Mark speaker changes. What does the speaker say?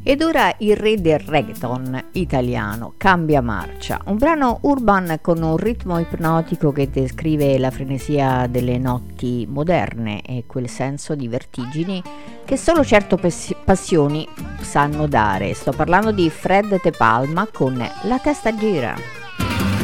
Speaker 1: Ed ora il re del reggaeton italiano, Cambia Marcia, un brano urban con un ritmo ipnotico che descrive la frenesia delle notti moderne e quel senso di vertigini che solo certe passioni sanno dare. Sto parlando di Fred De Palma con La testa gira.